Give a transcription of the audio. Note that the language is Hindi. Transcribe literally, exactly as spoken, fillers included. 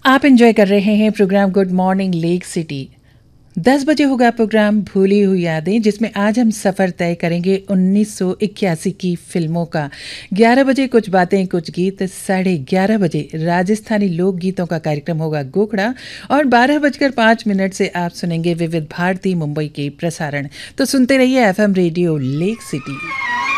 आप एंजॉय कर रहे हैं programme good morning lake city. दस बजे होगा प्रोग्राम भूली हुई यादें, जिसमें आज हम सफ़र तय करेंगे उन्नीस सौ इक्यासी की फिल्मों का। ग्यारह बजे कुछ बातें कुछ गीत, साढ़े ग्यारह बजे राजस्थानी लोकगीतों का कार्यक्रम होगा गोखड़ा, और बारह बजकर पाँच मिनट से आप सुनेंगे विविध भारती मुंबई के प्रसारण। तो सुनते रहिए एफएम रेडियो लेक सिटी।